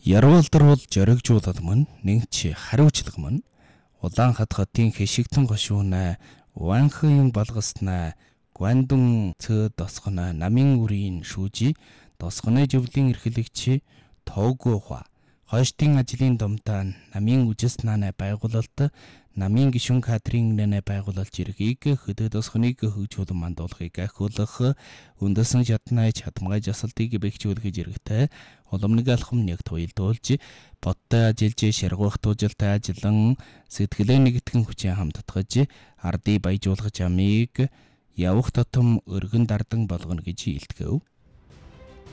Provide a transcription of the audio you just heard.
Ярвалдрал жоригжуулал мөн нэгч хариучлаг мөн Улаанхат хотын хэшигтэн гошуунаа Ванхын балгаснаа Гвандун цö досгоноо намын үрийн шүүжи досгоны жөвлийн эрхлэгч Тоогуха хойштын ажлын домтаа намын үжис наанай байгуулалт намын гишүүн кадрын нэнэ байгуулалт жиргийг хөдөө досгоныг хөгжүүлэн мандуулахыг ахиулах үндэсэн шатнаа чадмгай жасалтыг бэхжүүлэх зэрэгтэй улам нэг алхам нэг туйлдуулж бодтой ажиллаж шаргуух туужилтай ажиллан сэтгэлээ нэгтгэн хүчин хамтдагж ардыг баяжуулах замыг явах тутам өргөн дардан болгоно гэж илтгэв.